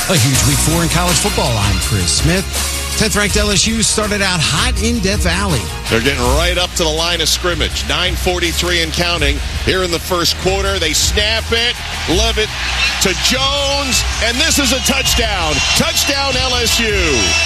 A huge week 4 in college football. I'm Chris Smith. 10th-ranked LSU started out hot in Death Valley. They're getting right up to the line of scrimmage. 9:43 and counting here in the first quarter. They snap it, love it to Jones, and this is a touchdown. Touchdown LSU.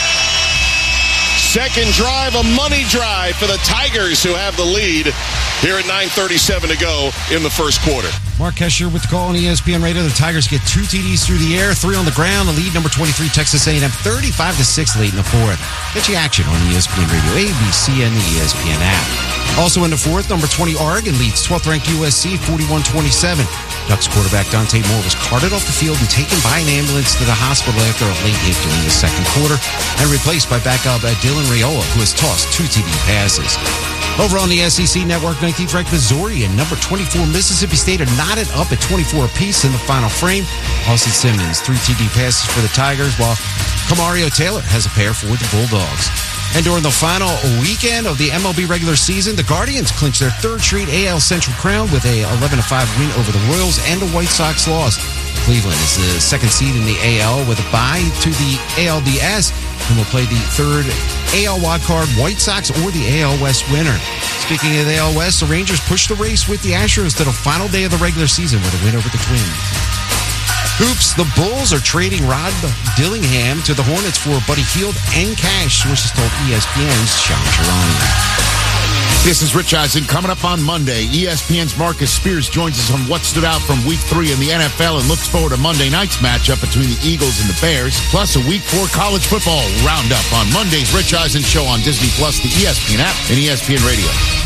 Second drive, a money drive for the Tigers, who have the lead here at 9:37 to go in the first quarter. Mark Kesher with the call on ESPN Radio. The Tigers get 2 TDs through the air, 3 on the ground. The lead, number 23, Texas A&M, 35-6 late in the fourth. Get you action on ESPN Radio, ABC, and the ESPN app. Also in the fourth, number 20, Oregon leads 12th-ranked USC, 41-27. Ducks quarterback Dante Moore was carted off the field and taken by an ambulance to the hospital after a late hit during the second quarter and replaced by backup Dylan Raiola, who has tossed 2 TD passes. Over on the SEC Network, 19th-ranked Missouri and number 24 Mississippi State are knotted up at 24 apiece in the final frame. Austin Simmons, 3 TD passes for the Tigers, while Kamario Taylor has a pair for the Bulldogs. And during the final weekend of the MLB regular season, the Guardians clinched their 3rd straight AL Central crown with a 11-5 win over the Royals and a White Sox loss. Cleveland is the 2nd seed in the AL with a bye to the ALDS and will play the 3rd AL wildcard White Sox or the AL West winner. Speaking of the AL West, the Rangers pushed the race with the Astros to the final day of the regular season with a win over the Twins. Hoops, the Bulls are trading Rod Dillingham to the Hornets for Buddy Hield and cash, sources told ESPN's Sean Cherani. This is Rich Eisen. Coming up on Monday, ESPN's Marcus Spears joins us on what stood out from Week 3 in the NFL and looks forward to Monday night's matchup between the Eagles and the Bears, plus a Week 4 college football roundup on Monday's Rich Eisen Show on Disney+, the ESPN app, and ESPN Radio.